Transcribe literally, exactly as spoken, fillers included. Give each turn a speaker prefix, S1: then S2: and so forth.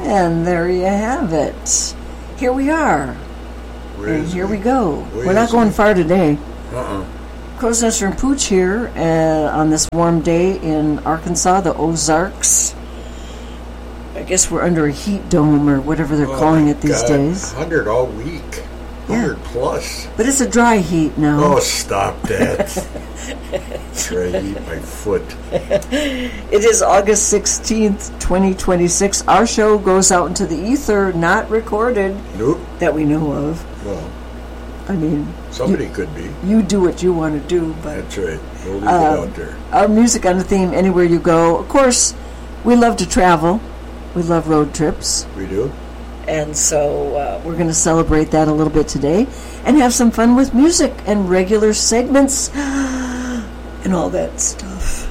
S1: And there you have it. Here we are.
S2: Where
S1: and
S2: is
S1: here
S2: we?
S1: we go.
S2: Where
S1: We're not
S2: is
S1: going
S2: we?
S1: far today.
S2: Uh-uh.
S1: Crow's Nest and Pooch here uh, on this warm day in Arkansas, the Ozarks. I guess we're under a heat dome or whatever they're
S2: Oh
S1: calling
S2: my
S1: it these
S2: God.
S1: days.
S2: one hundred all week. one hundred plus.
S1: But it's a dry heat now.
S2: Oh, stop that. Try to eat my foot.
S1: It is August sixteenth, twenty twenty-six. Our show goes out into the ether, not recorded.
S2: Nope.
S1: That we know of.
S2: Well,
S1: I mean,
S2: somebody
S1: you,
S2: could be.
S1: You do what you want to do, but
S2: That's right. We'll leave
S1: um,
S2: it out there.
S1: Our music on the theme, anywhere you go. Of course, we love to travel. We love road trips.
S2: We do?
S1: And so uh, we're going to celebrate that a little bit today and have some fun with music and regular segments and all that stuff.